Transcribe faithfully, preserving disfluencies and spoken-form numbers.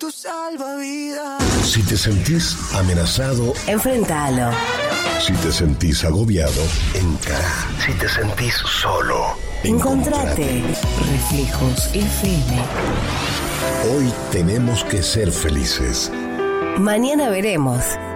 tu salvavidas. Si te sentís amenazado, enfrentalo. Si te sentís agobiado, encará. Si te sentís solo, encontrate. Reflejos F M. Hoy tenemos que ser felices. Mañana veremos.